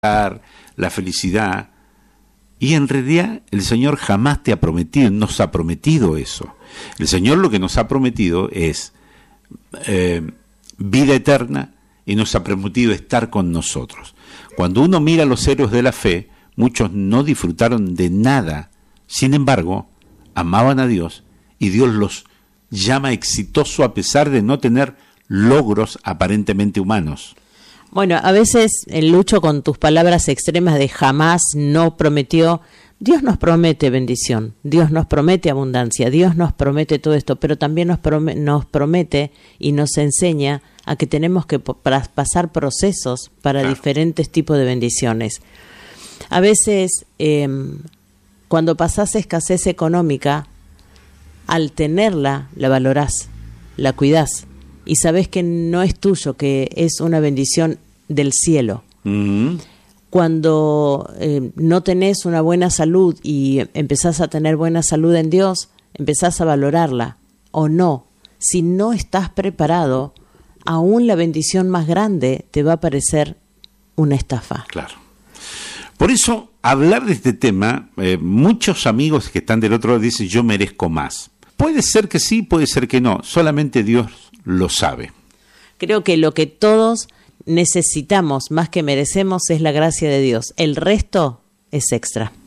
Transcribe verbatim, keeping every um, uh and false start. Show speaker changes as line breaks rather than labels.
la felicidad, y en realidad el Señor jamás te ha prometido, nos ha prometido eso. El Señor lo que nos ha prometido es eh, vida eterna, y nos ha prometido estar con nosotros. Cuando uno mira a los héroes de la fe, muchos no disfrutaron de nada, sin embargo, amaban a Dios, y Dios los llama exitoso a pesar de no tener logros aparentemente humanos.
Bueno, a veces lucho con tus palabras extremas de jamás no prometió. Dios nos promete bendición, Dios nos promete abundancia, Dios nos promete todo esto, pero también nos promete, nos promete y nos enseña a que tenemos que para pasar procesos para claro. diferentes tipos de bendiciones. A veces, eh, cuando pasás escasez económica, al tenerla, la valorás, la cuidás, y sabés que no es tuyo, que es una bendición del cielo.
Mm-hmm.
Cuando eh, no tenés una buena salud y empezás a tener buena salud en Dios, empezás a valorarla, o no. Si no estás preparado, aún la bendición más grande te va a parecer una estafa.
Claro. Por eso, hablar de este tema, eh, muchos amigos que están del otro lado dicen, yo merezco más. Puede ser que sí, puede ser que no, solamente Dios lo sabe.
Creo que lo que todos necesitamos, más que merecemos, es la gracia de Dios. El resto es extra.